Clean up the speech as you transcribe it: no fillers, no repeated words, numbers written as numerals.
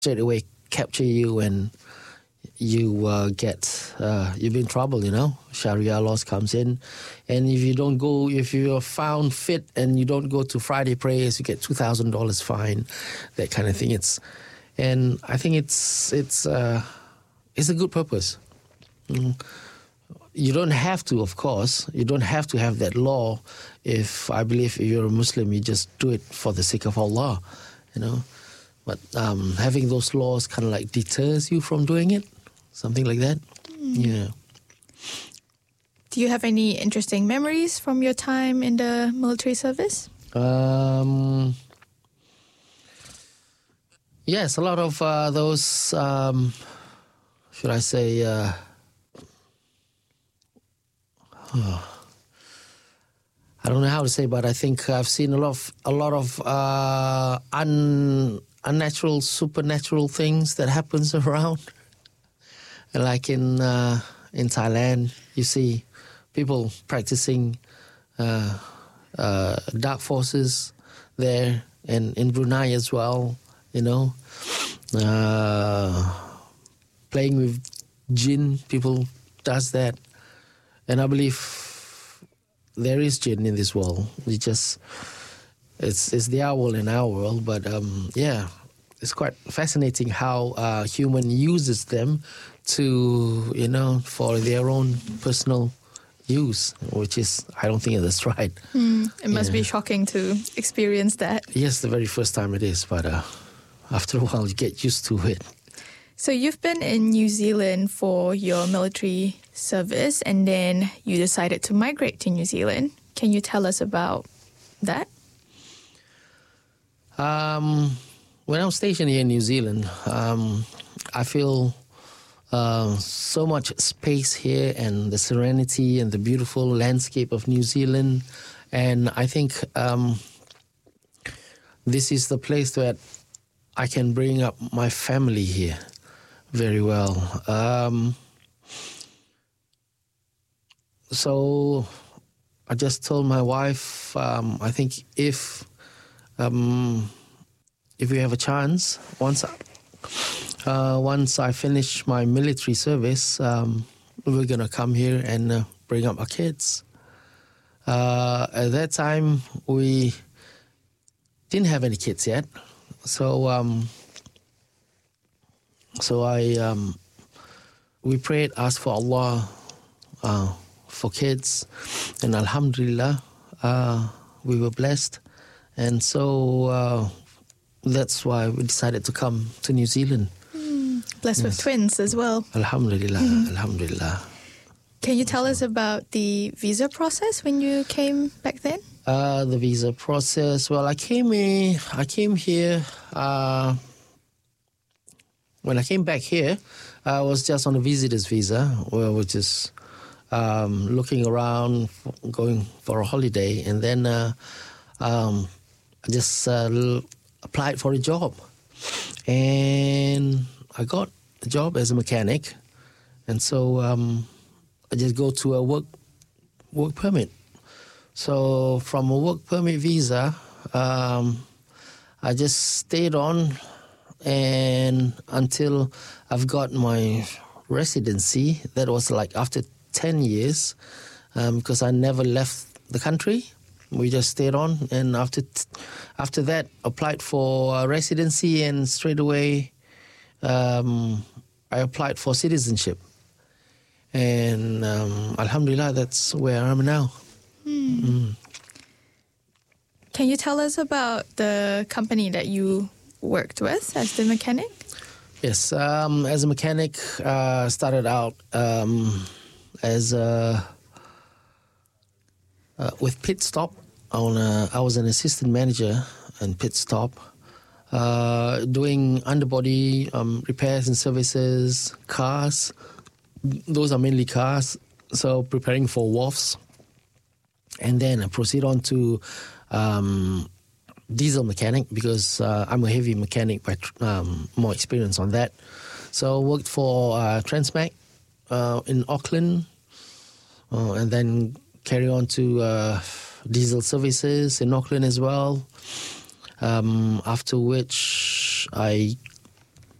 straight away capture you and you you'll be in trouble, Sharia laws comes in. And if you're found fit and you don't go to Friday prayers, you get $2,000 fine, that kind of thing. And I think it's a good purpose. You don't have to, of course. You don't have to have that law. I believe if you're a Muslim, you just do it for the sake of Allah, But having those laws kind of like deters you from doing it, something like that. Yeah. Do you have any interesting memories from your time in the military service? Yes, a lot of those, should I say, I don't know how to say, but I think I've seen a lot of unnatural, supernatural things that happens around. Like in Thailand, you see people practicing dark forces there, and in Brunei as well. Playing with jinn, people does that, and I believe there is jinn in this world. It's their world and our world, but it's quite fascinating how human uses them to, for their own personal use, which is, I don't think that's right. It must be shocking to experience that. Yes, the very first time it is, but after a while you get used to it. So you've been in New Zealand for your military service, and then you decided to migrate to New Zealand. Can you tell us about that? When I was stationed here in New Zealand, I feel so much space here and the serenity and the beautiful landscape of New Zealand. And I think this is the place that I can bring up my family here very well. So I just told my wife, I think if we have a chance, once I finish my military service, we're going to come here and bring up our kids. At that time, we didn't have any kids yet. So we prayed, asked for Allah for kids, and Alhamdulillah, we were blessed. And so that's why we decided to come to New Zealand. Blessed with twins as well. Alhamdulillah, Alhamdulillah. Can you tell us about the visa process when you came back then? The visa process. Well, I came here. When I came back here, I was just on a visitor's visa, which is looking around, going for a holiday, and then I just applied for a job, and I got a job as a mechanic, and so I just go to a work permit. So from a work permit visa, I just stayed on and until I've got my residency. That was like after 10 years, because I never left the country. We just stayed on, and after that, applied for residency, and straight away, I applied for citizenship. And Alhamdulillah, that's where I am now. Can you tell us about the company that you worked with as the mechanic? Yes, as a mechanic, started out as with Pit Stop. I was an assistant manager in Pit Stop, doing underbody repairs and services, cars. Those are mainly cars, so preparing for wharfs. And then I proceed on to diesel mechanic, because I'm a heavy mechanic, but more experience on that. So I worked for Transmac in Auckland, and then carry on to diesel services in Auckland as well. After which I